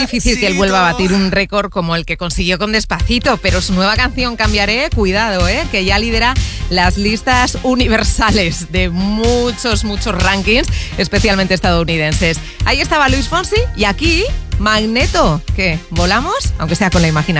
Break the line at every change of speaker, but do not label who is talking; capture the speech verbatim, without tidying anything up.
difícil que él vuelva a batir un récord como el que consiguió con Despacito, pero su nueva canción Cambiaré, cuidado, ¿eh? Que ya lidera las listas universales de muchos, muchos rankings, especialmente estadounidenses. Ahí estaba Luis Fonsi y aquí Magneto. ¿Qué? ¿Volamos? Aunque sea con la imaginación.